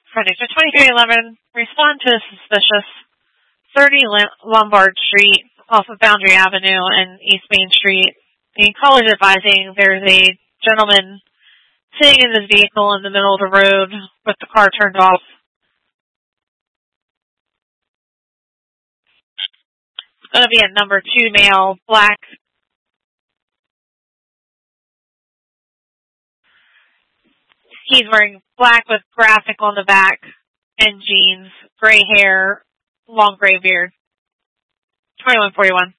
Friday, so 2311, respond to a suspicious 30 Lombard Street off of Boundary Avenue and East Main Street. The call is advising there's a gentleman sitting in his vehicle in the middle of the road with the car turned off. It's going to be a number 2 male, black. He's wearing black with graphic on the back and jeans, gray hair, long gray beard. 2141.